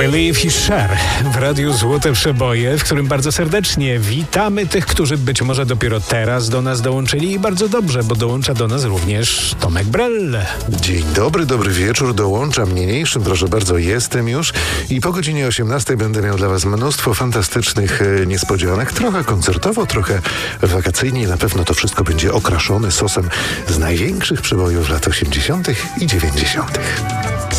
Believe He Share w Radiu Złote Przeboje, w którym bardzo serdecznie witamy tych, którzy być może dopiero teraz do nas dołączyli i bardzo dobrze, bo dołącza do nas również Tomek Brell. Dzień dobry, dobry wieczór, dołączam niniejszym, proszę bardzo, jestem już i po godzinie 18 będę miał dla Was mnóstwo fantastycznych niespodzianek, trochę koncertowo, trochę wakacyjnie, na pewno to wszystko będzie okraszone sosem z największych przebojów lat 80. i 90.